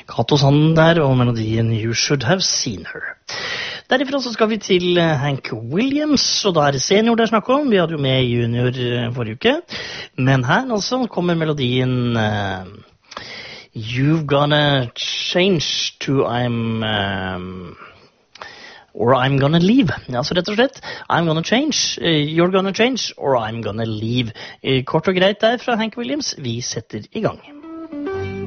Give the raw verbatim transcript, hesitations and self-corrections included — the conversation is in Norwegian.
Cato Sand der, og melodien You Should Have Seen Her. Derifra så skal vi til Hank Williams, og da er det senior det er snakk om. Vi hadde jo med junior forrige uke. Men her altså kommer melodien uh, You've Gonna Change to I'm... Um, or I'm Gonna Leave. Ja, så rett og slett, I'm Gonna Change, uh, You're Gonna Change, or I'm Gonna Leave. Uh, kort og greit der fra Hank Williams. Vi setter i gang.